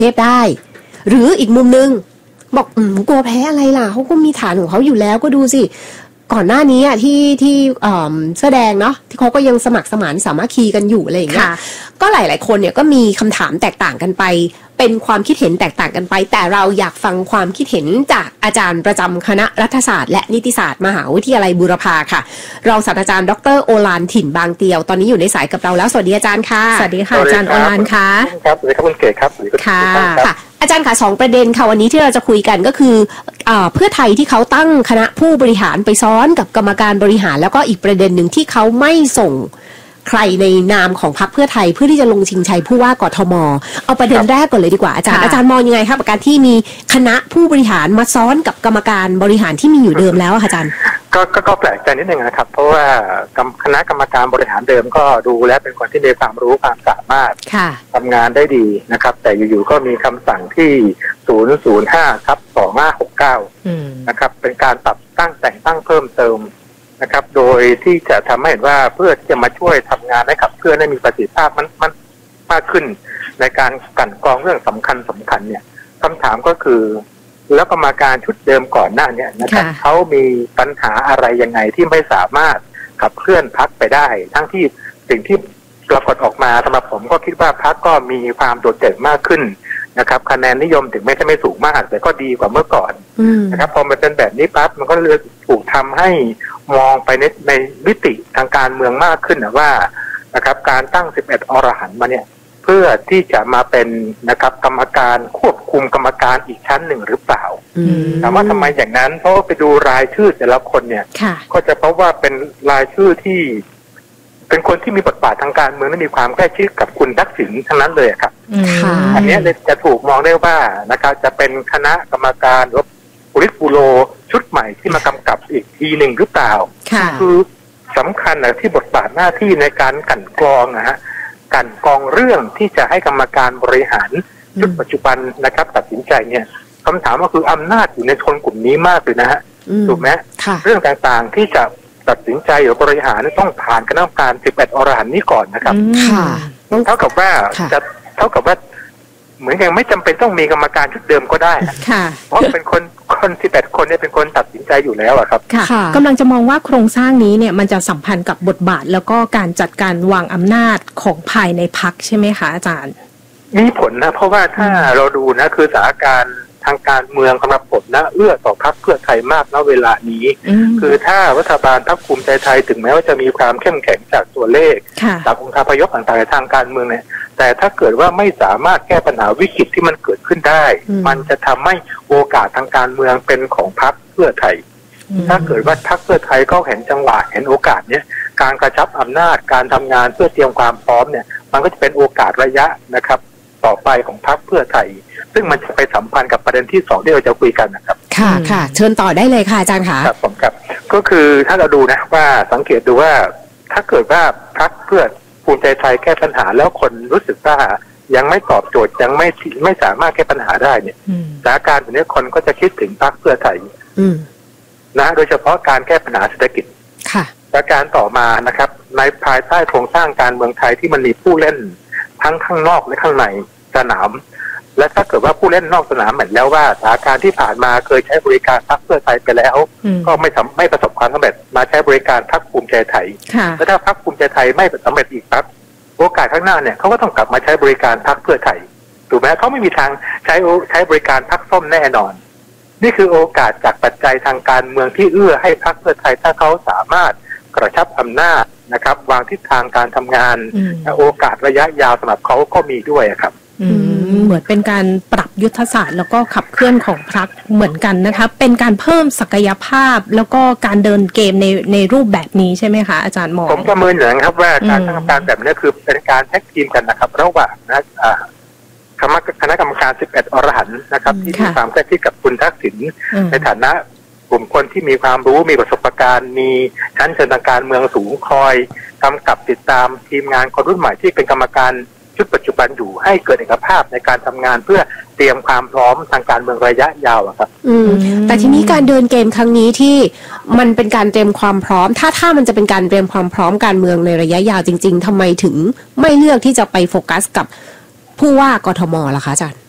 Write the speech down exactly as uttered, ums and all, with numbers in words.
เทพได้หรืออีกมุมนึงบอกอืมกลัวแพ้อะไรล่ะเขาก็มีฐานของเขาอยู่แล้วก็ดูสิก่อนหน้านี้อ่ะที่ที่เสื้อแดงเนาะที่เขาก็ยังสมัครสมานสามัคคีกันอยู่อะไรอย่างเงี้ยก็หลายๆคนเนี่ยก็มีคำถามแตกต่างกันไปเป็นความคิดเห็นแตกต่างกันไปแต่เราอยากฟังความคิดเห็นจากอาจารย์ประจำคณะรัฐศาสตร์และนิติศาสตร์มหาวิทยาลัยบูรพาค่ะรองศาสตราจารย์ดรโอฬารถิ่นบางเตียวตอนนี้อยู่ในสายกับเราแล้วสวัสดีอาจารย์ค่ะสวัสดีค่ะอาจารย์โอฬารค่ะครับสวัสดีครับคุณเกศครับค่ะค่ะอาจารย์ค่ะสองประเด็นค่ะวันนี้ที่เราจะคุยกันก็คือเพื่อไทยที่เขาตั้งคณะผู้บริหารไปซ้อนกับกรรมการบริหารแล้วก็อีกประเด็นหนึ่งที่เขาไม่ส่งใครในนามของพรรคเพื่อไทยเพื่อที่จะลงชิงชัยผู้ว่ากทมเอาประเด็นแรกก่อนเลยดีกว่าอาจารย์อาจารย์มองยังไงครับกับการที่มีคณะผู้บริหารมาซ้อนกับกรรมการบริหารที่มีอยู่เดิมแล้วค่ะอาจารย์ก็ก็แปลกใจนิดนึงนะครับเพราะว่าคณะกรรมการบริหารเดิมก็ดูแลเป็นคนที่มีความรู้ความสามารถทำงานได้ดีนะครับแต่อยู่ๆก็มีคำสั่งที่ศูนย์ ศูนย์ ห้า ทับ สอง ห้า หก เก้านะครับเป็นการปรับตั้งแต่งตั้งเพิ่มเติมนะครับโดยที่จะทำให้เห็นว่าเพื่อที่จะมาช่วยทำงานให้ขับเคลื่อนให้มีประสิทธิภาพมันมันมากขึ้นในการกลั่นกรองเรื่องสำคัญสำคัญเนี่ยคำถามก็คือแล้วกรรมการชุดเดิมก่อนหน้านี้นะครับเขามีปัญหาอะไรยังไงที่ไม่สามารถขับเคลื่อนพรรคไปได้ทั้งที่สิ่งที่ปรากฏออกมาสำหรับผมก็คิดว่าพรรคก็มีความโดดเด่นมากขึ้นนะครับคะแนนนิยมถึงแม้จะไม่สูงมากแต่ก็ดีกว่าเมื่อก่อนนะครับพอมันเป็นแบบนี้ปั๊บมันก็เลยถูกทำให้มองไปในในมิติทางการเมืองมากขึ้นนะว่านะครับการตั้งสิบเอ็ดอรหันต์มาเนี่ยเพื่อที่จะมาเป็นนะครับกรรมการควบคุมกรรมการอีกชั้นหนึ่งหรือเปล่าถามว่าทำไมอย่างนั้นเพราะว่าไปดูรายชื่อแต่ละคนเนี่ยก็จะพบว่าเป็นรายชื่อที่เป็นคนที่มีบทบาททางการเมืองและมีความใกล้ชิดกับคุณทักษิณทั้งนั้นเลยครับอันนี้จะถูกมองได้ว่านะครับจะเป็นคณะกรรมการหรือโพลิตบูโรชุดใหม่ที่มากำกับอีกทีหนึ่งหรือเปล่าคือสำคัญนะที่บทบาทหน้าที่ในการกลั่นกรองนะฮะกลั่นกรองเรื่องที่จะให้กรรมการบริหารชุดปัจจุบันนะครับตัดสินใจเนี่ยคำถามก็คืออำนาจอยู่ในคนกลุ่มนี้มากเลยนะฮะถูกไหมเรื่องต่างๆที่จะตัดสินใจหรือบริหารต้องผ่านคณะกรรมการสิบเอ็ดอรหันต์นี้ก่อนนะครับเท่ากับว่าจะเท่ากับว่าเหมือนกันไม่จำเป็นต้องมีกรรมการชุดเดิมก็ได้เพราะเป็นคนคนสิบเอ็ดคนเนี่ยเป็นคนตัดสินใจอยู่แล้วอะครับกำลังจะมองว่าโครงสร้างนี้เนี่ยมันจะสัมพันธ์กับบทบาทแล้วก็การจัดการวางอำนาจของภายในพรรคใช่ไหมคะอาจารย์มีผลนะเพราะว่าถ้าเราดูนะคือสถานการณ์ทางการเมืองสำหรับผมนะเอื้อต่อพรรคเพื่อไทยมากณเวลานี้คือถ้ารัฐบาลพรรคภูมิใจไทยถึงแม้ว่าจะมีความเข้มแข็งจากตัวเลขจากองค์คาพยพต่างๆทางการเมืองเนี่ยแต่ถ้าเกิดว่าไม่สามารถแก้ปัญหาวิกฤตที่มันเกิดขึ้นได้มันจะทำให้โอกาสทางการเมืองเป็นของพรรคเพื่อไทยถ้าเกิดว่าพรรคเพื่อไทยก็เห็นจังหวะเห็นโอกาสเนี้ยการกระชับอำนาจการทำงานเพื่อเตรียมความพร้อมเนี่ยมันก็จะเป็นโอกาสระยะนะครับต่อไปของพรรคเพื่อไทยซึ่งมันจะไปสัมพันธ์กับประเด็นที่สองที่เราจะคุยกันนะครับค่ะค่ะเชิญต่อได้เลยค่ะอาจารย์ค่ะครับผมครับก็คือถ้าเราดูนะว่าสังเกตดูว่าถ้าเกิดว่าพรรคเพื่อภูมิใจไทยแก้ปัญหาแล้วคนรู้สึกว่ายังไม่ตอบโจทย์ยังไม่ไม่สามารถแก้ปัญหาได้เนี่ยสถานการณ์แบบนี้คนก็จะคิดถึงพรรคเพื่อไทยนะโดยเฉพาะการแก้ปัญหาเศรษฐกิจและการต่อมานะครับในภายใต้โครงสร้างการเมืองไทยที่มันมีผู้เล่นทั้งข้างนอกและข้างในสนามและถ้าเกิดว่าผู้เล่นนอกสนามเหมือนแล้วว่าสถานการณ์ที่ผ่านมาเคยใช้บริการพรรคเพื่อไทยไปแล้วก็ไม่ไม่ประสบความสำเร็จมาใช้บริการพรรคภูมิใจไทยและถ้าพรรคภูมิใจไทยไม่สำเร็จอีกปั๊บโอกาสข้างหน้าเนี่ยเขาก็ต้องกลับมาใช้บริการพรรคเพื่อไทยถูกไหมเขาไม่มีทางใช้ใช้บริการพรรคส้มแน่นอนนี่คือโอกาสจากปัจจัยทางการเมืองที่เอื้อให้พรรคเพื่อไทยถ้าเขาสามารถกระชับอำนาจนะครับวางทิศทางการทำงานโอกาสระยะยาวสำหรับเขาก็มีด้วยครับเหมือนเป็นการปรับยุทธศาสตร์แล้วก็ขับเคลื่อนของพรรคเหมือนกันนะคะเป็นการเพิ่มศักยภาพแล้วก็การเดินเกมในในรูปแบบนี้ใช่ไหมคะอาจารย์มองผมประเมินอย่างครับว่าการตั้งการแบบนี้คือเป็นการแท็กทีมกันนะครับระหว่างนะคณะกรรมการสิบเอ็ดอรหันต์นะครับที่มีความใกล้ชิดกับคุณทักษิณในฐานะกลุ่มคนที่มีความรู้มีประสบการณ์มีชั้นเชิงทางการเมืองสูงคอยกำกับติดตามทีมงานคนรุ่นใหม่ที่เป็นกรรมการชุดปัจจุบันอยู่ให้เกิดเอกภาพในการทำงานเพื่อเตรียมความพร้อมทางการเมืองระยะยาวครับอืมแต่ทีนี้การเดินเกมครั้งนี้ที่มันเป็นการเตรียมความพร้อมถ้าถ้ามันจะเป็นการเตรียมความพร้อมการเมืองในระยะยาวจริงๆทำไมถึงไม่เลือกที่จะไปโฟกัสกับผู้ว่ากทมล่ะคะอาจารย์